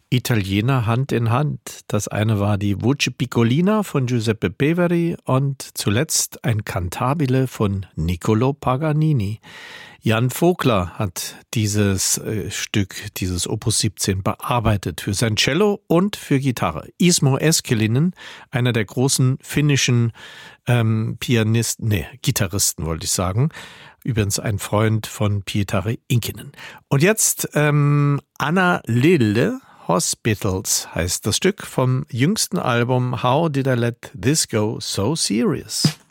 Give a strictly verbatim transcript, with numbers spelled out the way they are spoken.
Italiener Hand in Hand. Das eine war die Voce Piccolina von Giuseppe Beveri und zuletzt ein Cantabile von Niccolò Paganini. Jan Vogler hat dieses äh, Stück, dieses Opus siebzehn, bearbeitet für sein Cello und für Gitarre. Ismo Eskelinen, einer der großen finnischen ähm, Pianisten, nee, Gitarristen wollte ich sagen. Übrigens ein Freund von Pietari Inkinen. Und jetzt ähm, Anna Lilde, Hospitals heißt das Stück vom jüngsten Album How Did I Let This Go So Serious?